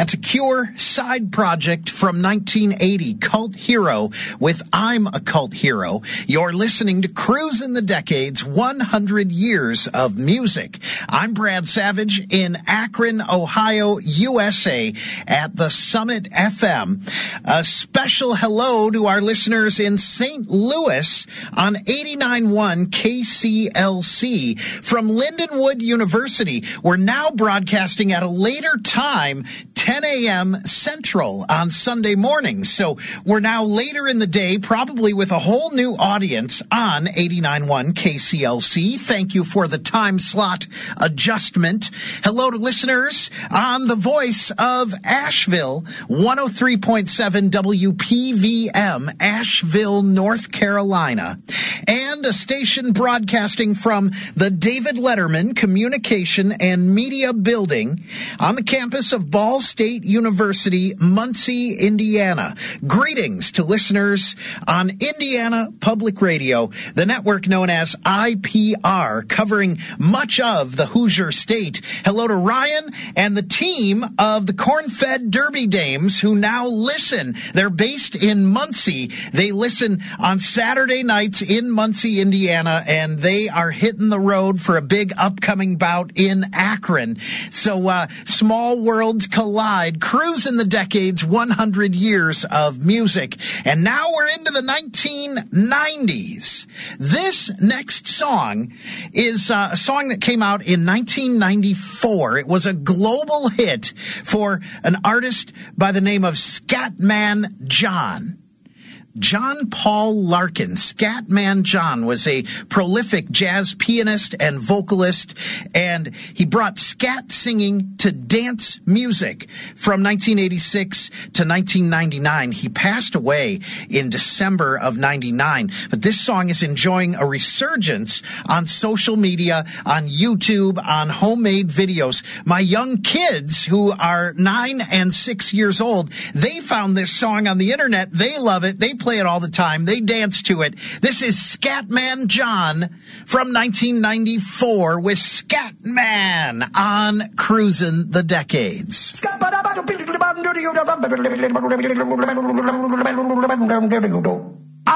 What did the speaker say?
That's a Cure side project from 1980, Cult Hero with I'm a Cult Hero. You're listening to Cruisin' the Decades, 100 Years of Music. I'm Brad Savage in Akron, Ohio, USA at the Summit FM. A special hello to our listeners in St. Louis on 89.1 KCLC from Lindenwood University. We're now broadcasting at a later time, 10 a.m. Central on Sunday mornings. So we're now later in the day, probably with a whole new audience on 89.1 KCLC. Thank you for the time slot adjustment. Hello to listeners on the voice of Asheville, 103.7 WPVM, Asheville, North Carolina. And a station broadcasting from the David Letterman Communication and Media Building on the campus of Ball State University, Muncie, Indiana. Greetings to listeners on Indiana Public Radio, the network known as IPR, covering much of the Hoosier State. Hello to Ryan and the team of the Corn-Fed Derby Dames who now listen. They're based in Muncie. They listen on Saturday nights in Muncie, Indiana, and they are hitting the road for a big upcoming bout in Akron. So small worlds collide. Cruisin' the Decades, 100 Years of Music. And now we're into the 1990s. This next song is a song that came out in 1994. It was a global hit for an artist by the name of Scatman John. John Paul Larkin. Scatman John was a prolific jazz pianist and vocalist, and he brought scat singing to dance music from 1986 to 1999. He passed away in December of 99, but this song is enjoying a resurgence on social media, on YouTube, on homemade videos. My young kids, who are 9 and 6 years old, they found this song on the internet. They love it. They play it all the time. They dance to it. This is Scatman John from 1994 with Scatman on Cruisin' the Decades.